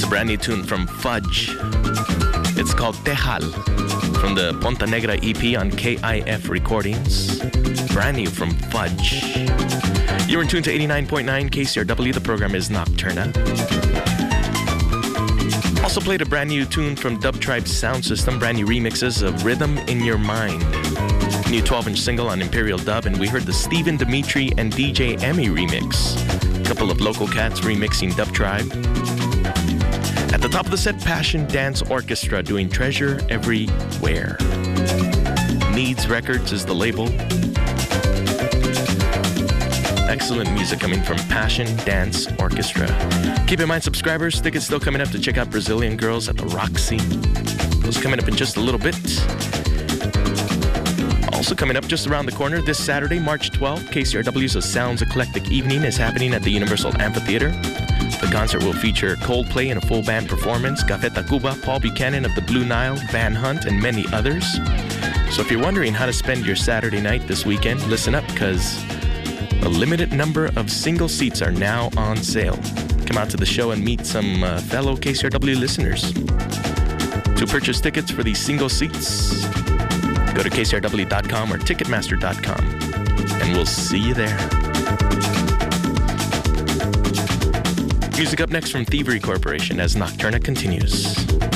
a brand new tune from Fudge. It's called Tejal from the Ponta Negra EP on KIF Recordings. Brand new from Fudge. You're in tune to 89.9 KCRW. The program is Nocturna. Also played a brand new tune from Dub Tribe Sound System. Brand new remixes of Rhythm in Your Mind. New 12-inch single on Imperial Dub. And we heard the Stephen Dimitri and DJ Emmy remix. A couple of local cats remixing Dub Tribe. At the top of the set, Passion Dance Orchestra doing Treasure Everywhere. Needs Records is the label. Excellent music coming from Passion Dance Orchestra. Keep in mind, subscribers, tickets still coming up to check out Brazilian Girls at the Roxy. Those coming up in just a little bit. Also coming up just around the corner, this Saturday, March 12th, KCRW's A Sounds Eclectic Evening is happening at the Universal Amphitheater. The concert will feature Coldplay in a full band performance, Café Tacuba, Paul Buchanan of the Blue Nile, Van Hunt, and many others. So if you're wondering how to spend your Saturday night this weekend, listen up, because a limited number of single seats are now on sale. Come out to the show and meet some fellow KCRW listeners. To purchase tickets for these single seats, go to kcrw.com or ticketmaster.com, and we'll see you there. Music up next from Thievery Corporation as Nocturna continues.